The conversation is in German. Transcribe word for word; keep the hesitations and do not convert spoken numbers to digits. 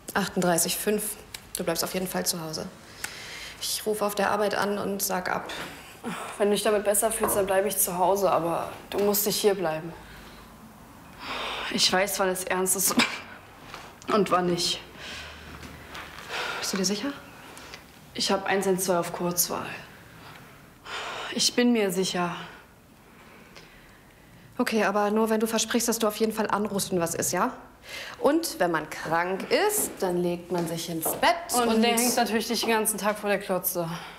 achtunddreißig Komma fünf. Du bleibst auf jeden Fall zu Hause. Ich rufe auf der Arbeit an und sag ab. Wenn du dich damit besser fühlst, dann bleibe ich zu Hause. Aber du musst nicht hier bleiben. Ich weiß, wann es ernst ist und wann nicht. Bist du dir sicher? Ich habe eins eins zwei auf Kurzwahl. Ich bin mir sicher. Okay, aber nur wenn du versprichst, dass du auf jeden Fall anrufst, wenn was ist, ja? Und wenn man krank ist, dann legt man sich ins Bett. Und, und der hängt natürlich den ganzen Tag vor der Klotze.